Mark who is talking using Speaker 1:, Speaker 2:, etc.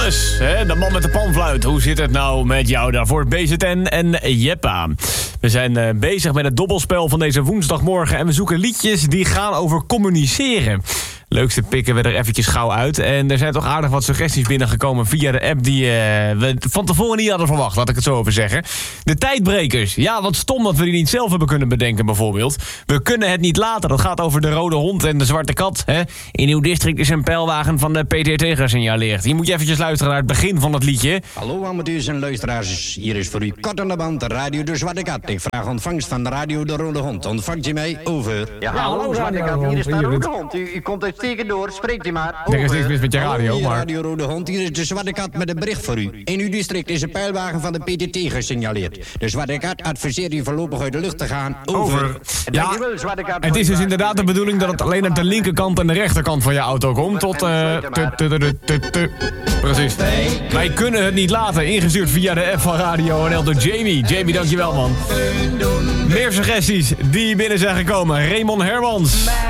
Speaker 1: Johannes, hè, de man met de panfluit. Hoe zit het nou met jou daarvoor? BZN en Jeppa. We zijn bezig met het dobbelspel van deze woensdagmorgen... en we zoeken liedjes die gaan over communiceren. Leukste pikken we er eventjes gauw uit. En er zijn toch aardig wat suggesties binnengekomen via de app... die we van tevoren niet hadden verwacht, laat ik het zo over zeggen. De tijdbrekers. Ja, wat stom dat we die niet zelf hebben kunnen bedenken bijvoorbeeld. We kunnen het niet laten. Dat gaat over de rode hond en de zwarte kat. Hè? In uw district is een pijlwagen van de PTT gesignaleerd. Hier moet je eventjes luisteren naar het begin van het liedje.
Speaker 2: Hallo amateurs en luisteraars. Hier is voor u kort aan de band Radio de Zwarte Kat. Ik vraag ontvangst van de Radio de Rode Hond. Ontvangt u mij? Over.
Speaker 3: Ja, hallo Zwarte Kat. Hier is de Rode Hond. U komt uitstekend door. Spreekt u maar. Over.
Speaker 1: Er is niks mis met je radio,
Speaker 2: Hallo,
Speaker 1: maar...
Speaker 2: Radio Rode Hond. Hier is de Zwarte Kat met een bericht voor u. In uw district is een pijlwagen van de PTT gesignaleerd. De Zwarte Kat adviseert u voorlopig uit de lucht te gaan. Over.
Speaker 1: Ja, het is dus inderdaad de bedoeling dat het alleen aan de linkerkant en de rechterkant van je auto komt. Tot... Precies. Wij kunnen het niet laten. Ingestuurd via de app van Radio NL door Jamie. Jamie, dankjewel man. Meer suggesties die binnen zijn gekomen. Raymond Hermans.